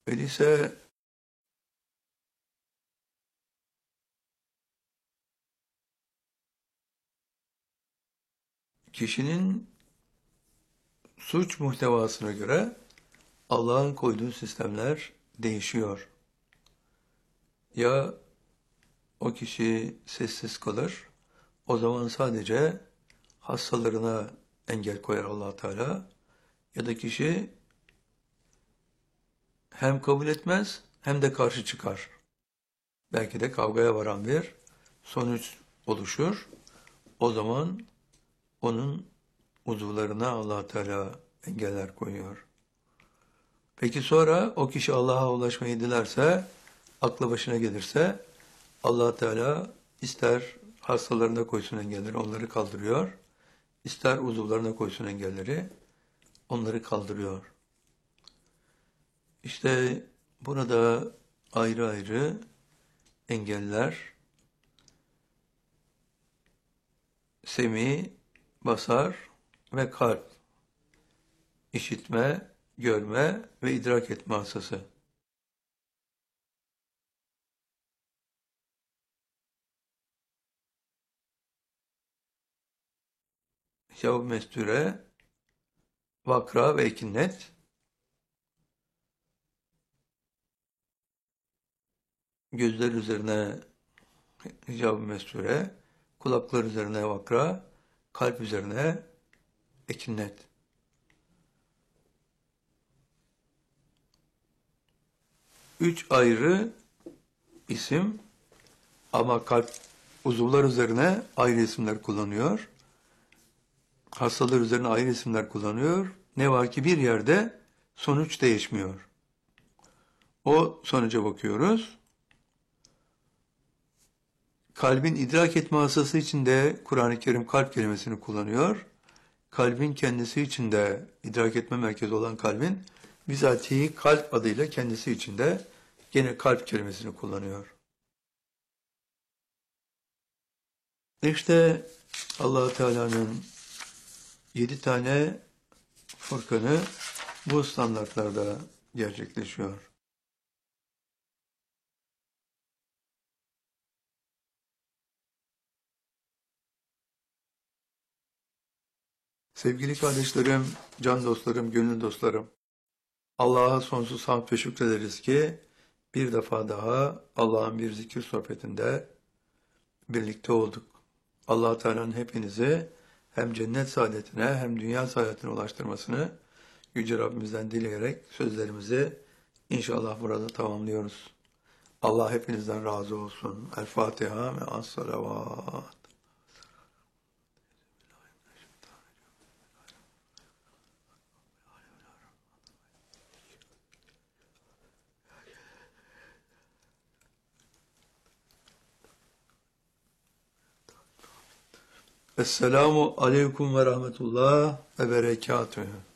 Öyleyse kişinin suç muhtevasına göre Allah'ın koyduğu sistemler değişiyor. Ya o kişi sessiz kalır, o zaman sadece hastalarına engel koyar Allah Teala, ya da kişi hem kabul etmez hem de karşı çıkar. Belki de kavgaya varan bir sonuç oluşur. O zaman onun uzuvlarına Allah Teala engeller koyuyor. Peki sonra o kişi Allah'a ulaşmayı dilerse, aklı başına gelirse Allah Teala ister hastalarına koysun engelleri, onları kaldırıyor. İster uzuvlarına koysun engelleri, onları kaldırıyor. İşte burada ayrı ayrı engeller, semi, basar ve kalp, işitme, görme ve idrak etme hassası. Şav mestüre, vakra ve ekinnet, gözler üzerine hicab-ı mesture, kulaklar üzerine vakra, kalp üzerine ekinnet. Üç ayrı isim ama kalp uzuvlar üzerine ayrı isimler kullanıyor. Hastalar üzerine ayrı isimler kullanıyor. Ne var ki bir yerde sonuç değişmiyor. O sonuca bakıyoruz. Kalbin idrak etme hassası için de Kur'an-ı Kerim kalp kelimesini kullanıyor. Kalbin kendisi için de idrak etme merkezi olan kalbin bizatihi kalp adıyla kendisi için de gene kalp kelimesini kullanıyor. İşte Allah Teala'nın 7 tane fırkanı bu standartlarda gerçekleşiyor. Sevgili kardeşlerim, can dostlarım, gönül dostlarım, Allah'a sonsuz hamd ve şükrederiz ki bir defa daha Allah'ın bir zikir sohbetinde birlikte olduk. Allah Teala'nın hepinizi hem cennet saadetine hem dünya saadetine ulaştırmasını Yüce Rabbimizden dileyerek sözlerimizi inşallah burada tamamlıyoruz. Allah hepinizden razı olsun. El Fatiha ve as-salavat. Esselamu aleyküm ve rahmetullah ve berekatühü.